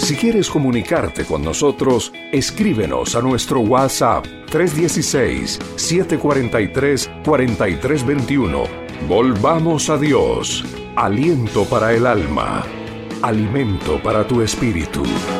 Si quieres comunicarte con nosotros, escríbenos a nuestro WhatsApp 316-743-4321. Volvamos a Dios. Aliento para el alma. Alimento para tu espíritu.